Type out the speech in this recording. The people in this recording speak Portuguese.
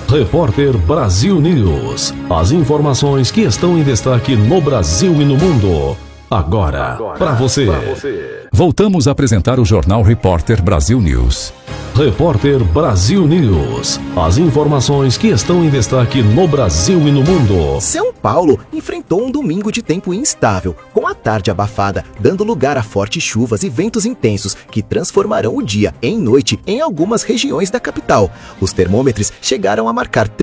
Repórter Brasil News. As informações que estão em destaque no Brasil e no mundo. Agora, para você. Voltamos a apresentar o Jornal Repórter Brasil News. Repórter Brasil News. As informações que estão em destaque no Brasil e no mundo. São Paulo enfrentou um domingo de tempo instável, com a tarde abafada, dando lugar a fortes chuvas e ventos intensos que transformarão o dia em noite em algumas regiões da capital. Os termômetros chegaram a marcar